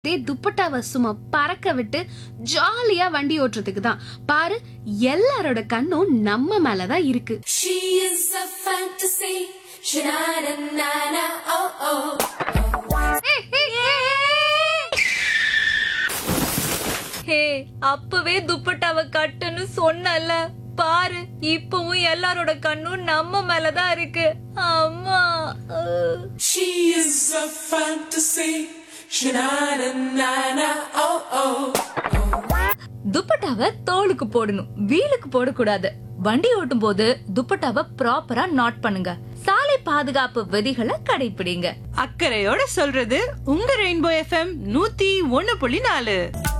துப்பட்டாவை சும்மா பறக்க விட்டு ஜாலியா வண்டி ஓட்டுறதுக்கு தான். பாரு, எல்லாரோட கண்ணும் நம்ம மேலதான் இருக்கு. She is a fantasy. Sha-na-na-na-na, oh oh. ஹே, அப்பவே துப்பட்டாவை கட்டுன்னு சொன்னல, பாரு இப்பவும் எல்லாரோட கண்ணும் நம்ம மேலதான் இருக்கு. அம்மா She is a fantasy. Sha-na-na-na-na, oh oh. துப்பட்டாவை தோலுக்கு போடணும், வீலுக்கு போடக்கூடாது. வண்டி ஓட்டும் போது துப்பட்டாவை ப்ராப்பரா நாட் பண்ணுங்க. சாலை பாதுகாப்பு விதிகளை கடைபிடிங்க. அக்கறையோட சொல்றது உங்க ரெயின்போ FM 101.4.